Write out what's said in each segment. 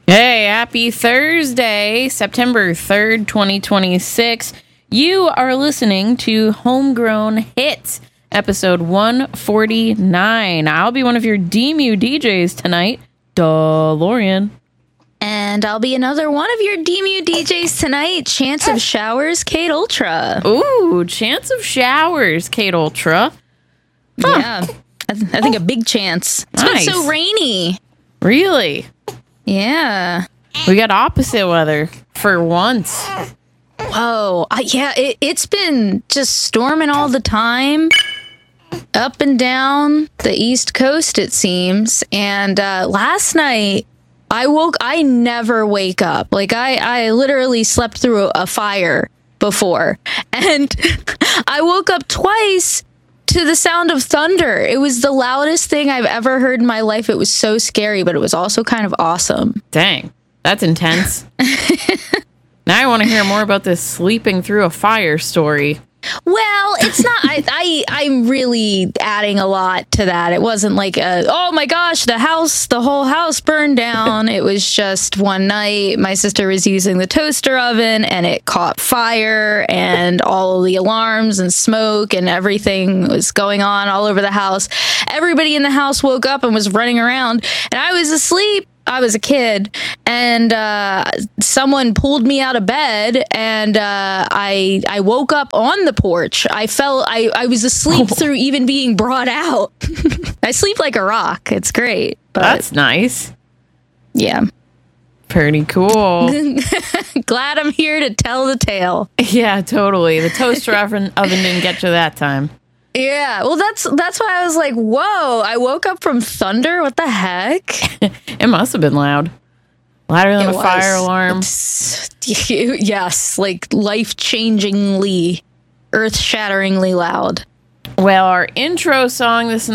Hey, happy Thursday, September 3rd, 2026. You are listening to Homegrown Hits, episode 149. I'll be one of your DMU DJs tonight, DeLorean. And I'll be another one of your DMU DJs tonight, Chance of Showers, Kate Ultra. Ooh, Chance of Showers, Kate Ultra. Huh. Yeah, I think a big chance. It's been so rainy. Really? Yeah. We got opposite weather for once. Whoa. Yeah, it's been just storming all the time. Up and down the East Coast, it seems. And last night, I never wake up. Like, I literally slept through a fire before. And I woke up twice to the sound of thunder. It was the loudest thing I've ever heard in my life. It was so scary, but it was also kind of awesome. Dang, that's intense. Now I want to hear more about this sleeping through a fire story. Well, it's not. I'm really adding a lot to that. It wasn't like oh my gosh, the whole house burned down. It was just one night. My sister was using the toaster oven and it caught fire, and all of the alarms and smoke and everything was going on all over the house. Everybody in the house woke up and was running around, and I was asleep. I was a kid, and someone pulled me out of bed, and I woke up on the porch. I was asleep through even being brought out. I sleep like a rock. It's great. But that's nice. Yeah. Pretty cool. Glad I'm here to tell the tale. Yeah, totally. The toaster oven didn't get you that time. Yeah, well, that's why I was like, whoa, I woke up from thunder? What the heck? It must have been loud. Louder than a fire alarm. Yes, like life-changingly, earth-shatteringly loud. Well, our intro song this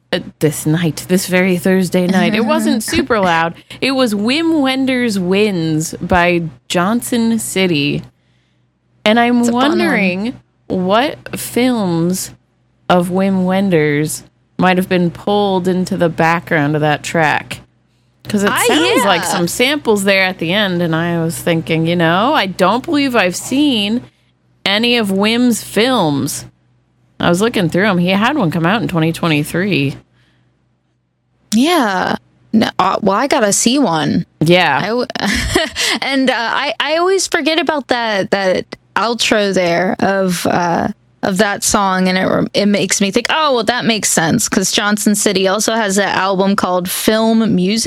very Thursday night, it wasn't super loud. It was Wim Wenders Wins by Johnson City. And I'm wondering what films of Wim Wenders might have been pulled into the background of that track. Because it sounds like some samples there at the end, and I was thinking, I don't believe I've seen any of Wim's films. I was looking through them. He had one come out in 2023. Yeah. No, well, I gotta see one. Yeah. I always forget about that outro there of that song, and it makes me think, oh, well, that makes sense, because Johnson City also has that album called Film Music, ?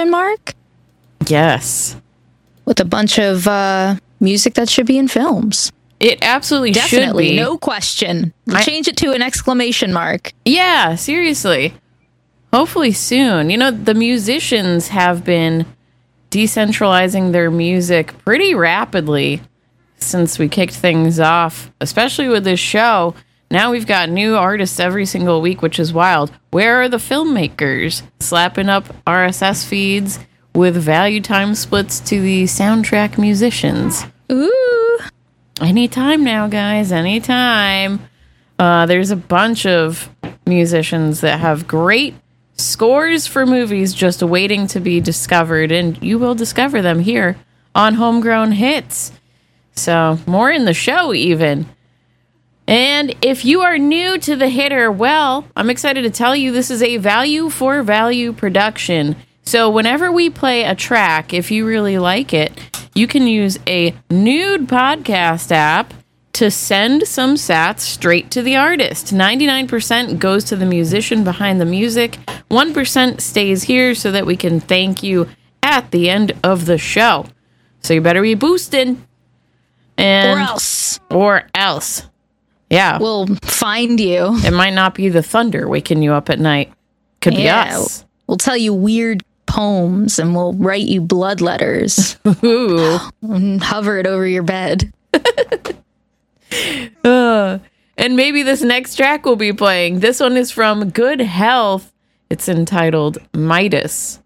Yes. With a bunch of music that should be in films. It absolutely Definitely, should be. no question. Change it to an exclamation mark. Yeah, seriously. Hopefully soon. The musicians have been decentralizing their music pretty rapidly since we kicked things off, especially with this show. Now we've got new artists every single week, which is wild. Where are the filmmakers slapping up RSS feeds with value time splits to the soundtrack musicians? Ooh. Anytime now, guys, anytime. There's a bunch of musicians that have great scores for movies just waiting to be discovered, and you will discover them here on Homegrown Hits. So, more in the show, even. And if you are new to The Hitter, well, I'm excited to tell you this is a value for value production. So, whenever we play a track, if you really like it, you can use a Nude Podcast app to send some sats straight to the artist. 99% goes to the musician behind the music. 1% stays here so that we can thank you at the end of the show. So, you better be boosting. Or else. Yeah. We'll find you. It might not be the thunder waking you up at night. Could be us. We'll tell you weird poems, and we'll write you blood letters. Ooh. And hover it over your bed. And maybe this next track we'll be playing. This one is from Good Health. It's entitled Midas.